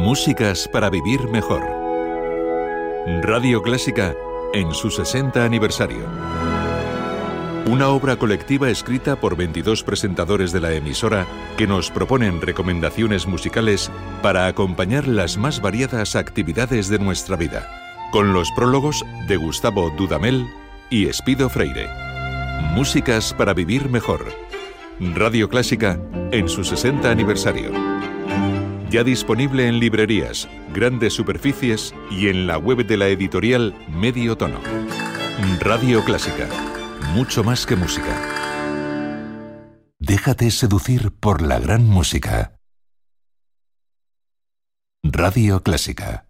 Músicas para vivir mejor. Radio Clásica en su 60 aniversario. Una obra colectiva escrita por 22 presentadores de la emisora que nos proponen recomendaciones musicales para acompañar las más variadas actividades de nuestra vida, con los prólogos de Gustavo Dudamel y Espido Freire. Músicas para vivir mejor. Radio Clásica en su 60 aniversario. Ya disponible en librerías, grandes superficies y en la web de la editorial Medio Tono. Radio Clásica. Mucho más que música. Déjate seducir por la gran música. Radio Clásica.